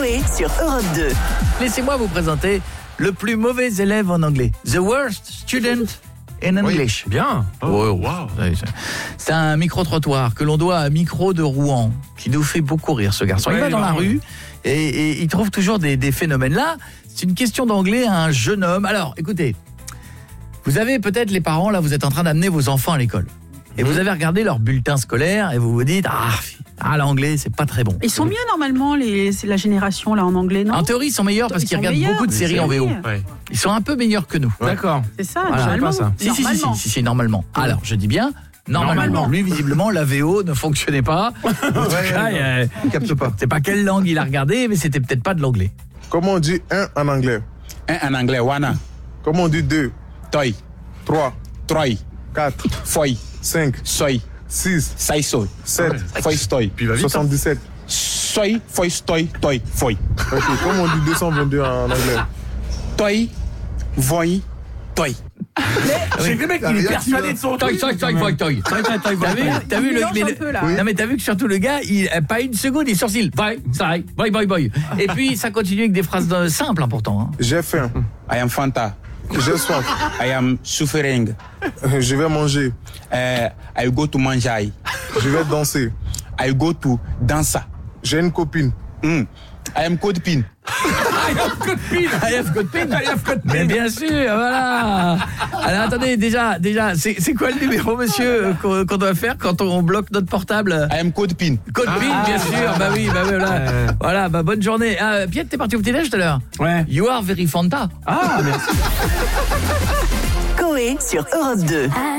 Coé sur Europe 2. Laissez-moi vous présenter le plus mauvais élève en anglais. The worst student in English. Bien. Oh, wow. C'est un micro-trottoir que l'on doit à Micro de Rouen, qui nous fait beaucoup rire, ce garçon. Il va dans la rue et il trouve toujours des phénomènes. Là, c'est une question d'anglais à un jeune homme. Alors, écoutez, vous avez peut-être les parents, là, vous êtes en train d'amener vos enfants à l'école. Et vous avez regardé leur bulletin scolaire et vous vous dites l'anglais, c'est pas très bon. Ils sont mieux normalement, c'est la génération là en anglais, non? En théorie, ils sont meilleurs parce qu'ils regardent beaucoup de séries en VO. Ouais. Ils sont un peu meilleurs que nous. D'accord. C'est ça, Voilà. normalement. Ça. Si, normalement. Alors, je dis bien normalement. Lui, visiblement, la VO ne fonctionnait pas. Il capte pas. C'est pas quelle langue il a regardé, mais c'était peut-être pas de l'anglais. Comment on dit un en anglais? Un en anglais, wana. Comment on dit deux? Toy. 3, Troy. 4, Foy. 5, Soy. 6, Sai soy. 7, Foy stoy. Puis il va vite. 77. Soy, foy stoy, toy, foy. Ok, comment on dit 222 en anglais? Toy, voy, toy. C'est que le mec, il est persuadé de son Toy. T'as vu mélange un peu, là. Non mais t'as vu que surtout le gars, pas une seconde, il sourcille. Boy. Et puis ça continue avec des phrases simples pourtant. Hein. J'ai faim. I am Fanta. J'ai soif. I am suffering. Je vais manger. I go to manjai. Je vais danser. I go to dansa. J'ai une copine. I am code pin. I have got pin. Mais bien sûr, voilà. Alors attendez, déjà, c'est quoi le numéro, monsieur, qu'on doit faire quand on bloque notre portable? I am code pin. Code PIN, bien sûr. Bah oui, voilà. Voilà, bonne journée. Pierre, t'es parti au petit-déj tout à l'heure? Ouais. You are very Fanta. Ah, merci. Coé sur Europe 2.